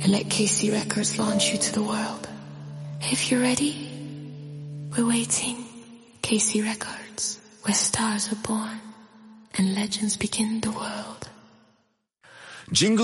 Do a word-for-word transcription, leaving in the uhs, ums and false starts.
and let K C Records launch you to the world. If you're ready, we're waiting. K C Records, where stars are born and legends begin the world. Jingle